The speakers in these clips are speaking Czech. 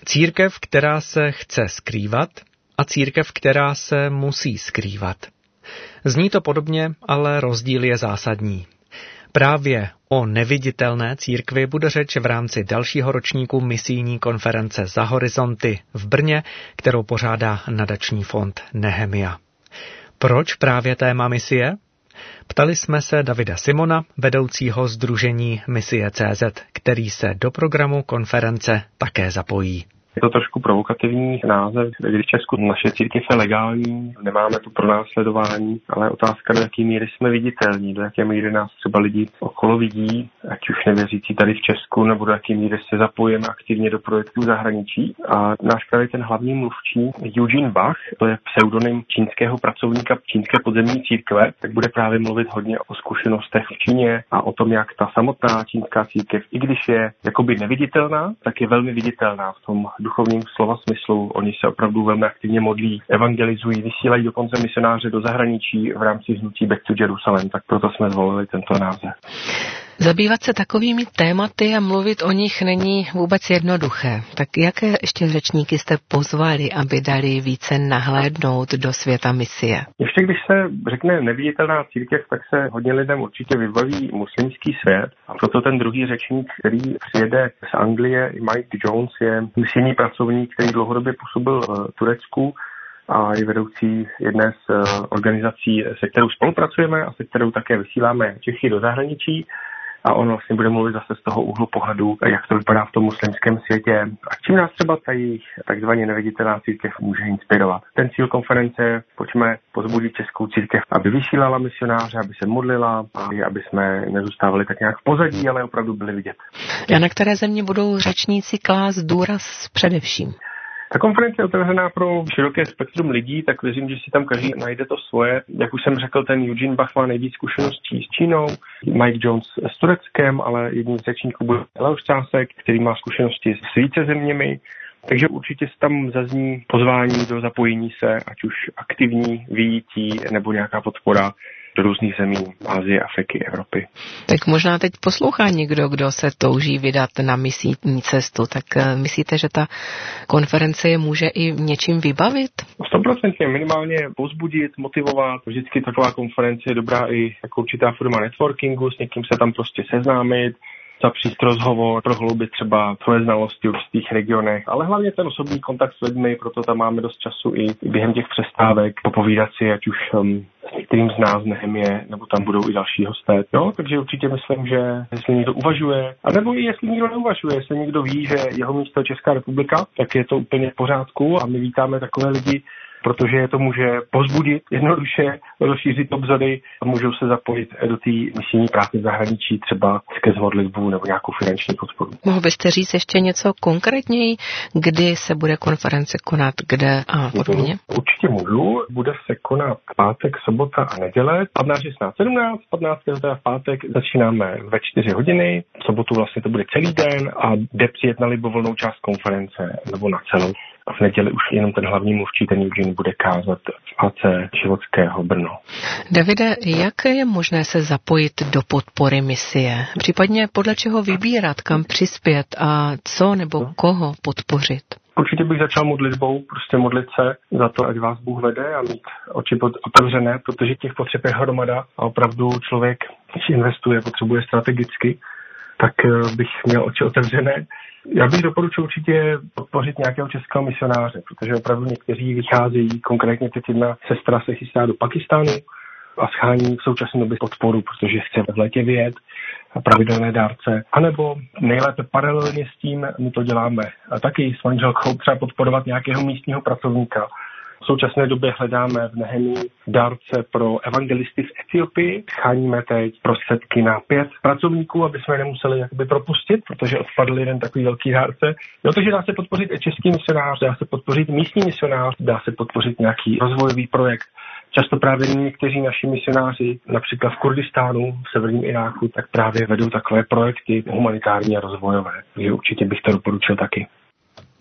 Církev, která se chce skrývat, a církev, která se musí skrývat. Zní to podobně, ale rozdíl je zásadní. Právě o neviditelné církvi bude řeč v rámci dalšího ročníku misijní konference Za horizonty v Brně, kterou pořádá nadační fond Nehemia. Proč právě téma misie? Ptali jsme se Davida Simona, vedoucího sdružení Misie.cz, který se do programu konference také zapojí. Je to trošku provokativní název, když v Česku naše církev je legální, nemáme tu pronásledování, ale otázka, do jaké míry jsme viditelní, do jaké míry nás třeba lidi okolo vidí, ať už nevěřící tady v Česku, nebo do jaké míry se zapojíme aktivně do projektů zahraničí. A náš právě ten hlavní mluvčí Eugene Bach, to je pseudonym čínského pracovníka čínské podzemní církve, tak bude právě mluvit hodně o zkušenostech v Číně a o tom, jak ta samotná čínská církev, i když je jakoby neviditelná, tak je velmi viditelná v tom duchovním slova smyslu. Oni se opravdu velmi aktivně modlí, evangelizují, vysílají dokonce misionáře do zahraničí v rámci hnutí Back to Jerusalem, tak proto jsme zvolili tento název. Zabývat se takovými tématy a mluvit o nich není vůbec jednoduché. Tak jaké ještě řečníky jste pozvali, aby dali více nahlédnout do světa misie? Ještě když se řekne neviditelná církev, tak se hodně lidem určitě vybaví muslimský svět. A proto ten druhý řečník, který přijede z Anglie, Mike Jones, je misijní pracovník, který dlouhodobě působil v Turecku a je vedoucí jedné z organizací, se kterou spolupracujeme a se kterou také vysíláme Čechy do zahraničí. A on vlastně bude mluvit zase z toho úhlu pohledu, jak to vypadá v tom muslimském světě a čím nás třeba ta jejich takzvaně neviditelná církev může inspirovat. Ten cíl konference, pojďme pozbudit českou církev, aby vysílala misionáře, aby se modlila a aby jsme nezůstávali tak nějak v pozadí, ale opravdu byli vidět. A na které země budou řečníci klást důraz především? Ta konference je otevřená pro široké spektrum lidí, tak věřím, že si tam každý najde to svoje. Jak už jsem řekl, ten Eugene Bach má nejvíc zkušeností s Čínou, Mike Jones s Tureckem, ale jedním z řečníků bude Leoš Čásek, který má zkušenosti s více zeměmi. Takže určitě tam zazní pozvání do zapojení se, ať už aktivní vyjítí nebo nějaká podpora do různých zemí Asie, Afriky, Evropy. Tak možná teď poslouchá někdo, kdo se touží vydat na misijní cestu, tak myslíte, že ta konference je může i něčím vybavit? 100% minimálně povzbudit, motivovat. Vždycky taková konference je dobrá i jako určitá forma networkingu, s někým se tam prostě seznámit, zapřít rozhovor, prohloubit třeba svoje znalosti v určitých regionech, ale hlavně ten osobní kontakt s lidmi, proto tam máme dost času i během těch přestávek popovídat si, ať už s některým z nás Nehemie, nebo tam budou i další hosté. No, takže určitě myslím, že jestli někdo uvažuje, anebo i jestli někdo neuvažuje, jestli někdo ví, že jeho místo je Česká republika, tak je to úplně v pořádku a my vítáme takové lidi, protože je to může povzbudit, jednoduše rozšířit obzory a můžou se zapojit do té misijní práce v zahraničí, třeba skrz modlitbu nebo nějakou finanční podporu. Mohl byste říct ještě něco konkrétněji, kdy se bude konference konat, kde a podobně? Určitě můžu. Bude se konat pátek, sobota a neděle, 15, 16, 17, 15. v pátek začínáme ve 4 hodiny, v sobotu vlastně to bude celý den a jde přijet na libovolnou část konference nebo na celou. A v neděli už jenom ten hlavní mluvčí, ten Eugene, bude kázat v AC Životského Brno. Davide, jak je možné se zapojit do podpory misie? Případně podle čeho vybírat, kam přispět a co nebo koho podpořit? Určitě bych začal modlitbou, prostě modlit se za to, ať vás Bůh vede a mít oči otevřené, protože těch potřeb je hromada a opravdu člověk, když investuje, potřebuje strategicky, tak bych měl oči otevřené. Já bych doporučil určitě podpořit nějakého českého misionáře, protože opravdu někteří vycházejí, konkrétně teď jedna sestra se chystá do Pakistánu a schání v současné době podporu, protože chce v létě vyjet a pravidelné dárce. A nebo nejlépe paralelně s tím my to děláme a taky s manželkou třeba podporovat nějakého místního pracovníka. V současné době hledáme v Nehemii dárce pro evangelisty v Etiopii. Scháníme teď prostředky na 5 pracovníků, aby jsme je nemuseli jakoby propustit, protože odpadl jeden takový velký dárce. Jo, takže dá se podpořit i český misionář, dá se podpořit místní misionář, dá se podpořit nějaký rozvojový projekt. Často právě někteří naši misionáři, například v Kurdistánu, v severním Iráku, tak právě vedou takové projekty humanitární a rozvojové. Takže určitě bych to doporučil taky.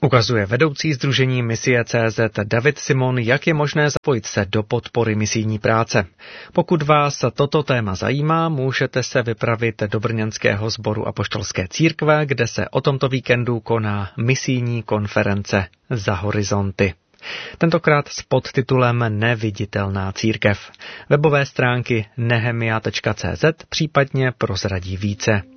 Ukazuje vedoucí sdružení Misie.cz David Simon, jak je možné zapojit se do podpory misijní práce. Pokud vás toto téma zajímá, můžete se vypravit do brněnského sboru Apoštolské církve, kde se o tomto víkendu koná misijní konference Za horizonty. Tentokrát s podtitulem Neviditelná církev. Webové stránky nehemia.cz případně prozradí více.